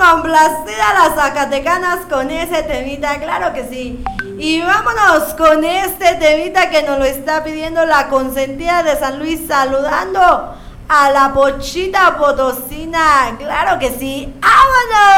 complacer a las zacatecanas con ese temita, claro que sí. Y vámonos con este temita que nos lo está pidiendo la consentida de San Luis, saludando a la Pochita Potosina, claro que sí. ¡Vámonos!